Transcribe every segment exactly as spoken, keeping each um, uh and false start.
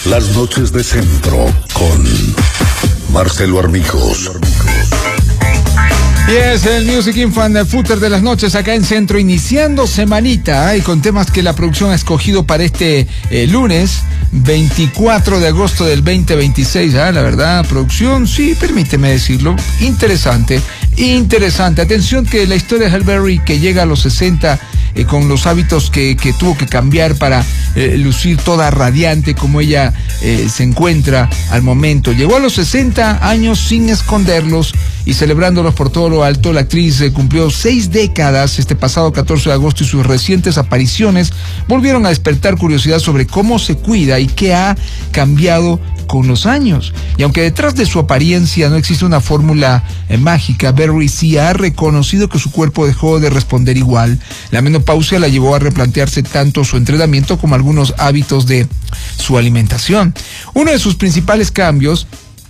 Las noches de Centro con Marcelo Armijos. Y es el Music Infant Footer de las noches acá en Centro, iniciando semanita, ¿eh? Y con temas que la producción ha escogido para este eh, lunes veinticuatro de agosto del veinte veintiséis. ¿eh? La verdad, producción, sí, permíteme decirlo, interesante, interesante. Atención que la historia de Halle Berry, que llega a los sesenta eh, con los hábitos que, que tuvo que cambiar para eh, lucir toda radiante como ella eh, se encuentra al momento. Llegó a los sesenta años sin esconderlos y celebrándolos por todo lo alto. La actriz eh, cumplió seis décadas este pasado catorce de agosto y sus recientes apariciones volvieron a despertar curiosidad sobre cómo se cuida y qué ha cambiado con los años. Y aunque detrás de su apariencia no existe una fórmula eh, mágica, Berry sí ha reconocido que su cuerpo dejó de responder igual. La menopausia la llevó a replantearse tanto su entrenamiento como algunos hábitos de su alimentación. Uno de sus principales cambios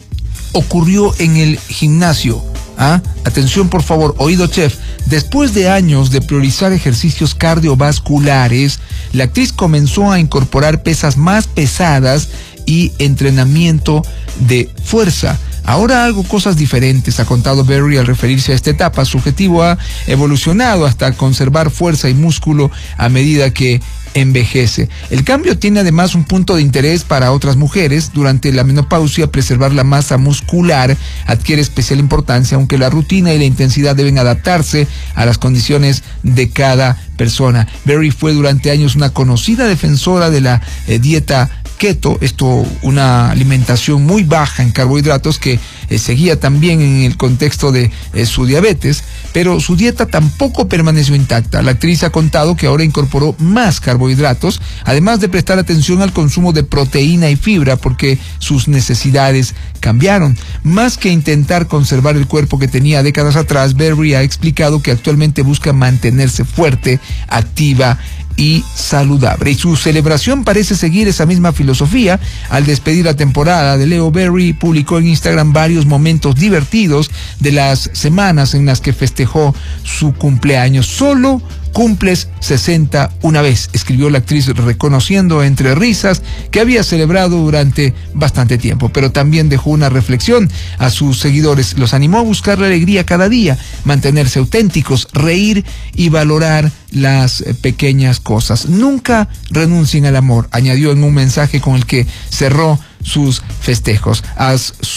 ocurrió en el gimnasio. ¿Ah? Atención por favor, oído chef. Después de años de priorizar ejercicios cardiovasculares, la actriz comenzó a incorporar pesas más pesadas y entrenamiento de fuerza. Ahora hago cosas diferentes, ha contado Berry al referirse a esta etapa. Su objetivo ha evolucionado hasta conservar fuerza y músculo a medida que envejece. El cambio tiene además un punto de interés para otras mujeres. Durante la menopausia, preservar la masa muscular adquiere especial importancia, aunque la rutina y la intensidad deben adaptarse a las condiciones de cada persona. Berry fue durante años una conocida defensora de la eh, dieta keto, esto una alimentación muy baja en carbohidratos que eh, seguía también en el contexto de eh, su diabetes, pero su dieta tampoco permaneció intacta. La actriz ha contado que ahora incorporó más carbohidratos, además de prestar atención al consumo de proteína y fibra porque sus necesidades cambiaron. Más que intentar conservar el cuerpo que tenía décadas atrás, Berry ha explicado que actualmente busca mantenerse fuerte, activa y saludable. Y su celebración parece seguir esa misma filosofía. Al despedir la temporada de Leo, Berry publicó en Instagram varios momentos divertidos de las semanas en las que festejó su cumpleaños. Solo cumples sesenta una vez, escribió la actriz, reconociendo entre risas que había celebrado durante bastante tiempo, pero también dejó una reflexión a sus seguidores. Los animó a buscar la alegría cada día, mantenerse auténticos, reír y valorar las pequeñas cosas. Nunca renuncien al amor, añadió en un mensaje con el que cerró sus festejos. A,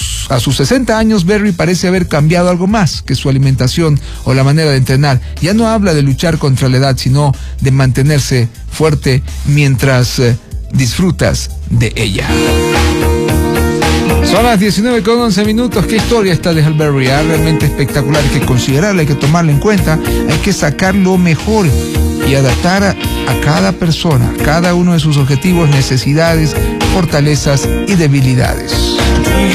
a sus sesenta años, Berry parece haber cambiado algo más que su alimentación o la manera de entrenar. Ya no habla de luchar contra la edad, sino de mantenerse fuerte mientras eh, disfrutas de ella. Son las diecinueve con once minutos. Qué historia esta de Halle Berry, ¿eh? Realmente espectacular. Hay que considerarla, hay que tomarla en cuenta, hay que sacar lo mejor y adaptar a, a cada persona, a cada uno de sus objetivos, necesidades, fortalezas y debilidades.